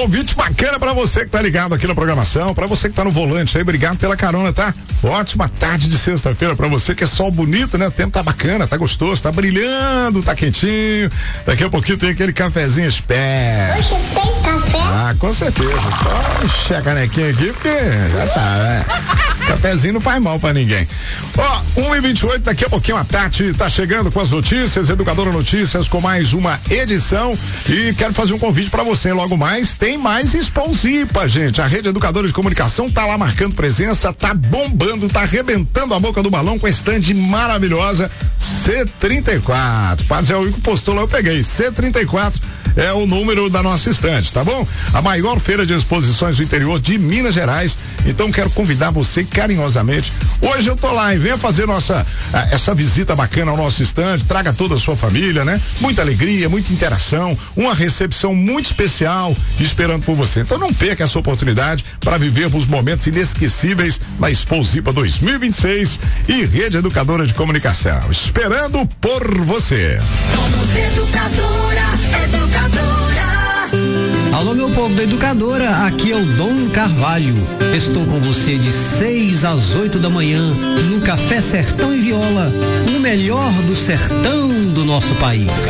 convite bacana pra você que tá ligado aqui na programação, pra você que tá no volante aí, obrigado pela carona, tá? Ótima tarde de sexta-feira pra você, que é sol bonito, né? O tempo tá bacana, tá gostoso, tá brilhando, tá quentinho. Daqui a pouquinho tem aquele cafezinho esperto. Você tem café? Ah, com certeza. Só encher a canequinha aqui, porque já sabe, né? Cafezinho não faz mal pra ninguém. Ó, 1h28, daqui a pouquinho a Tati tá chegando com as notícias, Educadora Notícias, com mais uma edição. E quero fazer um convite pra você. Logo mais, tem mais Exposipa, gente. A Rede Educadora de Comunicação tá lá marcando presença, tá bombando, tá arrebentando a boca do balão com a stand maravilhosa C34. Padre Zé Wilco postou lá, eu peguei. C34 é o número da nossa estante, tá bom? A maior feira de exposições do interior de Minas Gerais. Então quero convidar você carinhosamente. Hoje eu tô lá e venha fazer essa visita bacana ao nosso estande. Traga toda a sua família, né? Muita alegria, muita interação, uma recepção muito especial esperando por você. Então não perca essa oportunidade para vivermos momentos inesquecíveis na Exposipa 2026 e Rede Educadora de Comunicação. Esperando por você. Somos educadora. Alô, meu povo da Educadora, aqui é o Dom Carvalho. Estou com você de 6 às 8 da manhã no Café Sertão e Viola, o melhor do sertão do nosso país.